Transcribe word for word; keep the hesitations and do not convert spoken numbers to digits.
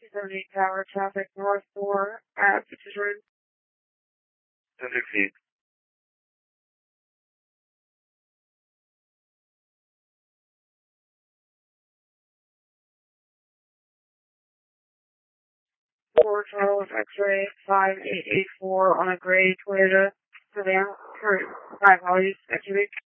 seventy Tower, traffic north four at Beaches Road. ten sixteen. four Charles X-ray five eight eight four on a gray Toyota sedan for five values activate.